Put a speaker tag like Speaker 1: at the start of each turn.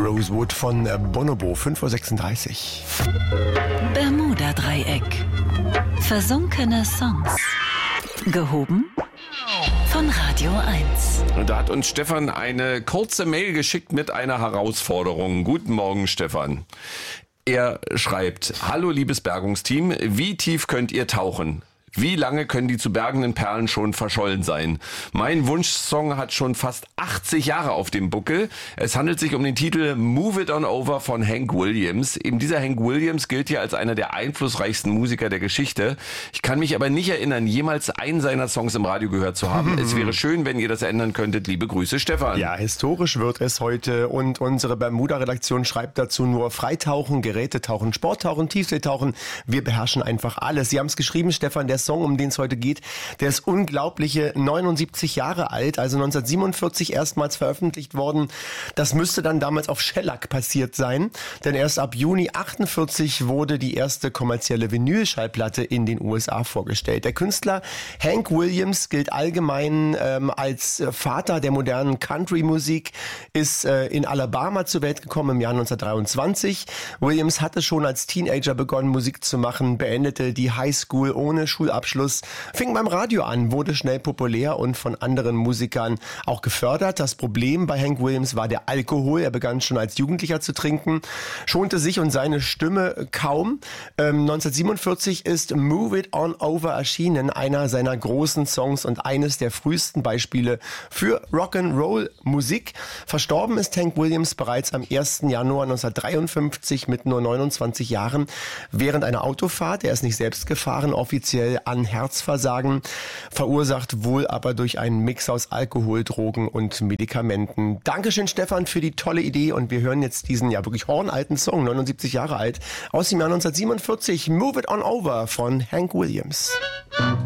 Speaker 1: Rosewood von Bonobo, 5:36 Uhr.
Speaker 2: Bermuda-Dreieck. Versunkene Songs. Gehoben von Radio 1.
Speaker 3: Und da hat uns Stefan eine kurze Mail geschickt mit einer Herausforderung. Guten Morgen, Stefan. Er schreibt: Hallo liebes Bergungsteam, wie tief könnt ihr tauchen? Wie lange können die zu bergenden Perlen schon verschollen sein? Mein Wunschsong hat schon fast 80 Jahre auf dem Buckel. Es handelt sich um den Titel Move It On Over von Hank Williams. Eben dieser Hank Williams gilt hier als einer der einflussreichsten Musiker der Geschichte. Ich kann mich aber nicht erinnern, jemals einen seiner Songs im Radio gehört zu haben. Es wäre schön, wenn ihr das ändern könntet. Liebe Grüße, Stefan.
Speaker 1: Ja, historisch wird es heute und unsere Bermuda-Redaktion schreibt dazu nur Freitauchen, Gerätetauchen, Sporttauchen, Tiefseetauchen. Wir beherrschen einfach alles. Sie haben es geschrieben, Stefan, der Song, um den es heute geht, der ist unglaubliche 79 Jahre alt, also 1947 erstmals veröffentlicht worden. Das müsste dann damals auf Shellac passiert sein, denn erst ab Juni 48 wurde die erste kommerzielle Vinylschallplatte in den USA vorgestellt. Der Künstler Hank Williams gilt allgemein als Vater der modernen Country-Musik, ist in Alabama zur Welt gekommen im Jahr 1923. Williams hatte schon als Teenager begonnen, Musik zu machen, beendete die Highschool ohne Schulabschluss, fing beim Radio an, wurde schnell populär und von anderen Musikern auch gefördert. Das Problem bei Hank Williams war der Alkohol. Er begann schon als Jugendlicher zu trinken, schonte sich und seine Stimme kaum. 1947 ist Move It On Over erschienen, einer seiner großen Songs und eines der frühesten Beispiele für Rock'n'Roll-Musik. Verstorben ist Hank Williams bereits am 1. Januar 1953 mit nur 29 Jahren während einer Autofahrt. Er ist nicht selbst gefahren, offiziell an Herzversagen, verursacht wohl aber durch einen Mix aus Alkohol, Drogen und Medikamenten. Dankeschön, Stefan, für die tolle Idee und wir hören jetzt diesen ja wirklich hornalten Song, 79 Jahre alt, aus dem Jahr 1947, Move It On Over von Hank Williams.